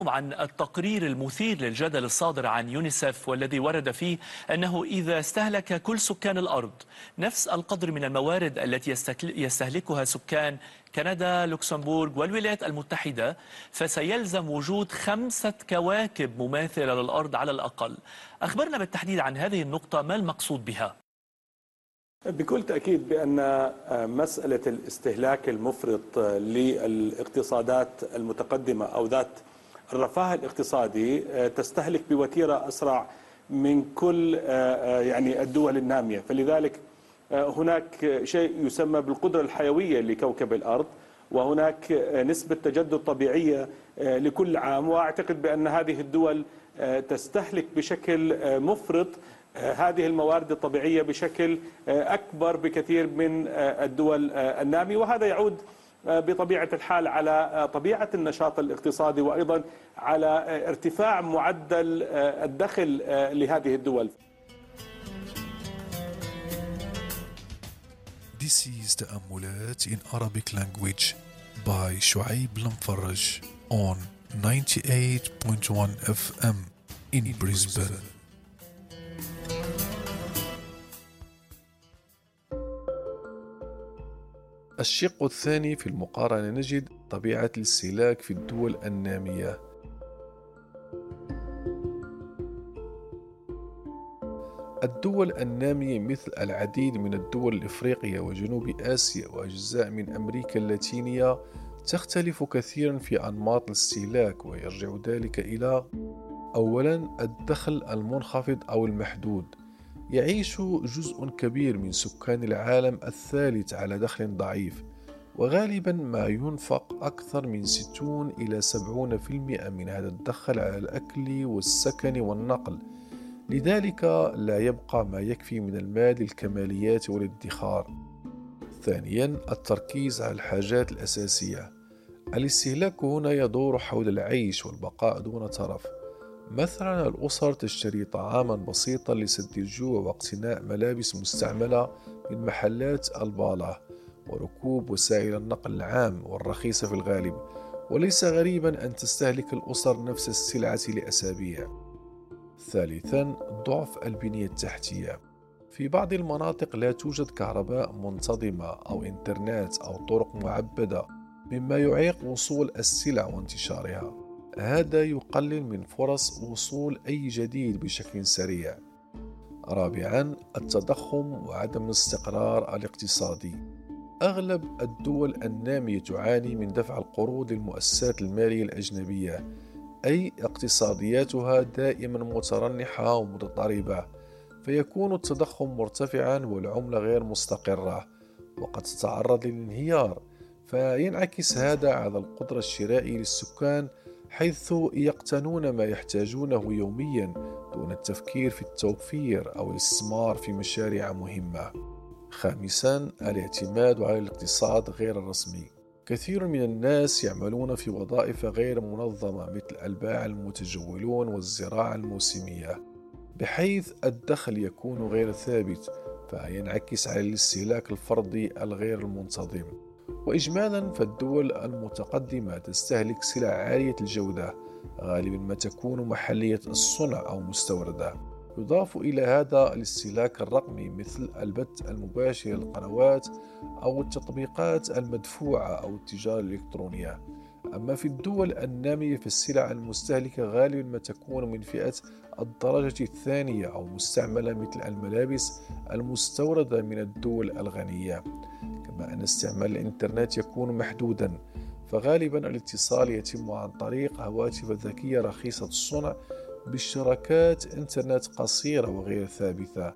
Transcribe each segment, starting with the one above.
عن التقرير المثير للجدل الصادر عن يونيسف، والذي ورد فيه أنه إذا استهلك كل سكان الأرض نفس القدر من الموارد التي يستهلكها سكان كندا، لوكسمبورغ والولايات المتحدة، فسيلزم وجود 5 كواكب مماثلة للأرض على الأقل. أخبرنا بالتحديد عن هذه النقطة، ما المقصود بها؟ بكل تأكيد بأن مسألة الاستهلاك المفرط للاقتصادات المتقدمة أو ذات الرفاه الاقتصادي تستهلك بوتيرة أسرع من كل الدول النامية، فلذلك هناك شيء يسمى بالقدرة الحيوية لكوكب الأرض، وهناك نسبة تجدد طبيعية لكل عام، وأعتقد بأن هذه الدول تستهلك بشكل مفرط هذه الموارد الطبيعية بشكل أكبر بكثير من الدول النامية، وهذا يعود بطبيعة الحال على طبيعة النشاط الاقتصادي وأيضا على ارتفاع معدل الدخل لهذه الدول. This is تأملات in Arabic language by شعيب المفرج on 98.1 FM in Brisbane. الشق الثاني في المقارنة نجد طبيعة الاستهلاك في الدول النامية. الدول النامية مثل العديد من الدول الإفريقية وجنوب آسيا وأجزاء من أمريكا اللاتينية تختلف كثيرا في أنماط الاستهلاك، ويرجع ذلك إلى أولا الدخل المنخفض أو المحدود. يعيش جزء كبير من سكان العالم الثالث على دخل ضعيف، وغالبا ما ينفق أكثر من 60 إلى 70% من هذا الدخل على الأكل والسكن والنقل، لذلك لا يبقى ما يكفي من المال للكماليات والادخار. ثانيا التركيز على الحاجات الأساسية. الاستهلاك هنا يدور حول العيش والبقاء دون ترف. مثلا الأسر تشتري طعاما بسيطا لسد الجوع واقتناء ملابس مستعملة من محلات البالة، وركوب وسائل النقل العام والرخيصة في الغالب، وليس غريبا أن تستهلك الأسر نفس السلعة لأسابيع. ثالثا ضعف البنية التحتية. في بعض المناطق لا توجد كهرباء منتظمة أو إنترنت أو طرق معبدة، مما يعيق وصول السلع وانتشارها. هذا يقلل من فرص وصول أي جديد بشكل سريع. رابعا التضخم وعدم الاستقرار الاقتصادي. أغلب الدول النامية تعاني من دفع القروض للمؤسسات المالية الأجنبية، أي اقتصادياتها دائما مترنحة ومتضاربة، فيكون التضخم مرتفعا والعملة غير مستقرة وقد تتعرض للانهيار، فينعكس هذا على القدرة الشرائية للسكان، حيث يقتنون ما يحتاجونه يوميا دون التفكير في التوفير أو الاستثمار في مشاريع مهمة. خامسا الاعتماد على الاقتصاد غير الرسمي. كثير من الناس يعملون في وظائف غير منظمة مثل الباعة المتجولون والزراعة الموسمية، بحيث الدخل يكون غير ثابت، فينعكس على الاستهلاك الفردي الغير المنتظم. وإجمالا فالدول المتقدمة تستهلك سلع عالية الجودة، غالبا ما تكون محلية الصنع أو مستوردة. يضاف إلى هذا الاستهلاك الرقمي مثل البث المباشر للقنوات أو التطبيقات المدفوعة أو التجارة الإلكترونية. أما في الدول النامية فالسلع المستهلكة غالبا ما تكون من فئة الدرجة الثانية أو مستعملة مثل الملابس المستوردة من الدول الغنية. كما أن استعمال الإنترنت يكون محدودا، فغالبا الاتصال يتم عن طريق هواتف ذكية رخيصة الصنع باشتراكات إنترنت قصيرة وغير ثابتة.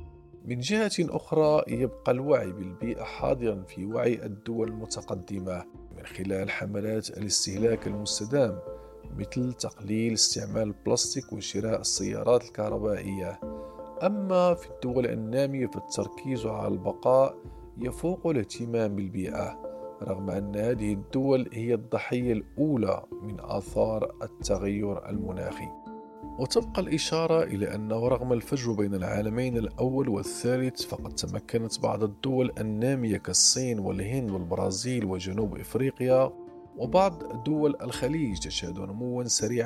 من جهة أخرى يبقى الوعي بالبيئة حاضرا في وعي الدول المتقدمة من خلال حملات الاستهلاك المستدام مثل تقليل استعمال البلاستيك وشراء السيارات الكهربائية. أما في الدول النامية فالتركيز على البقاء يفوق الاهتمام بالبيئة، رغم أن هذه الدول هي الضحية الأولى من آثار التغير المناخي. وتبقى الإشارة إلى أنه رغم الفجوة بين العالمين الأول والثالث، فقد تمكنت بعض الدول النامية كالصين والهند والبرازيل وجنوب إفريقيا وبعض دول الخليج تشهد نموا سريعا